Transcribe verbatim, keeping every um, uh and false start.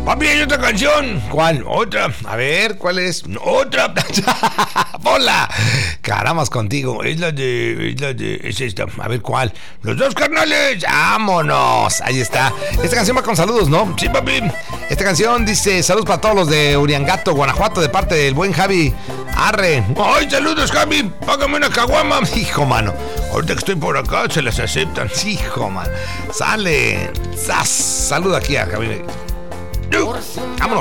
Papi, hay otra canción. ¿Cuál? Otra. A ver, ¿cuál es? Otra. Hola. Carambas contigo. Es la de. Es la de. Es esta. A ver, ¿cuál? Los dos carnales. Vámonos. Ahí está. Esta canción va con saludos, ¿no? Sí, papi. Esta canción dice: saludos para todos los de Uriangato, Guanajuato, de parte del buen Javi Arre. Ay, saludos, Javi. Págame una caguama. Hijo, mano. Ahorita que estoy por acá, se las aceptan. Hijo, mano. Sale. Sas. Saluda aquí a Javi. Vámonos.